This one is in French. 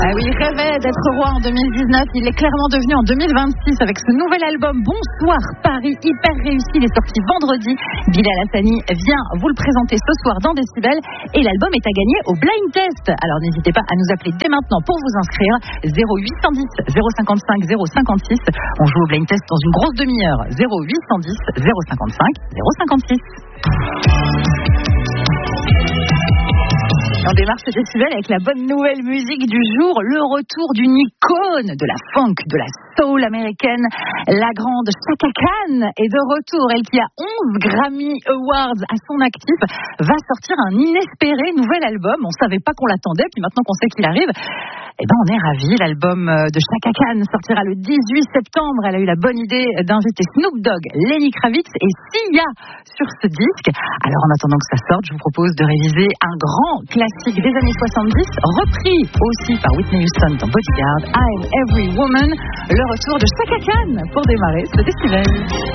Ah oui, il rêvait d'être roi en 2019, il est clairement devenu en 2026 avec ce nouvel album Bonsoir Paris, hyper réussi, il est sorti vendredi. Bilal Hassani vient vous le présenter ce soir dans Décibel et l'album est à gagner au blind test. Alors n'hésitez pas à nous appeler dès maintenant pour vous inscrire, 0810 055 056. On joue au blind test dans une grosse demi-heure, 0810 055 056. On démarre ce festival avec la bonne nouvelle musique du jour, le retour d'une icône de la funk, de la soul américaine, la grande Chaka Khan est de retour. Elle qui a 11 Grammy Awards à son actif va sortir un inespéré nouvel album. On savait pas qu'on l'attendait, puis maintenant qu'on sait qu'il arrive, eh ben on est ravis. L'album de Chaka Khan sortira le 18 septembre. Elle a eu la bonne idée d'inviter Snoop Dogg, Lenny Kravitz et Sia sur ce disque. Alors en attendant que ça sorte, je vous propose de réviser un grand classique des années 70, repris aussi par Whitney Houston dans Bodyguard, I'm Every Woman. Le retour de Chaka Khan pour démarrer ce festival.